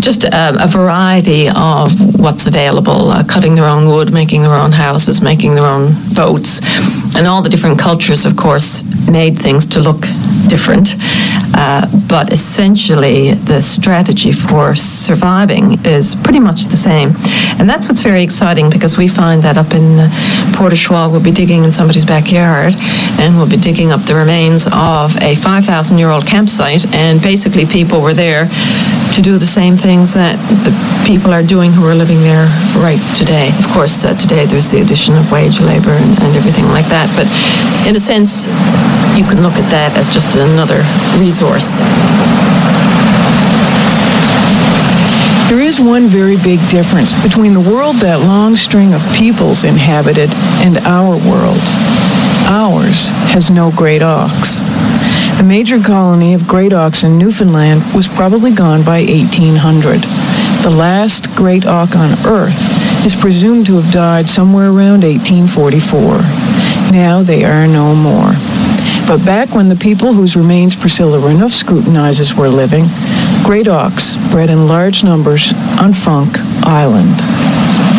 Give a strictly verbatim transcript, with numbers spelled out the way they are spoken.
just a, a variety of what's available, uh, cutting their own wood, making their own houses, making their own boats. And all the different cultures, of course, made things to look different. Uh, but essentially, the strategy for surviving is pretty much the same. And that's what's very exciting, because we find that up in uh, Port au Choix, we'll be digging in somebody's backyard, and we'll be digging up the remains of a five thousand year old campsite, and basically people were there to do the same things that the people are doing who are living there right today. Of course, uh, today there's the addition of wage labor and, and everything like that, but in a sense, you can look at that as just another resource. There is one very big difference between the world that long string of peoples inhabited and our world. Ours has no great auks. The major colony of great auks in Newfoundland was probably gone by eighteen hundred. The last great auk on Earth is presumed to have died somewhere around eighteen forty-four. Now they are no more. But back when the people whose remains Priscilla Renouf scrutinizes were living, great auks bred in large numbers on Funk Island.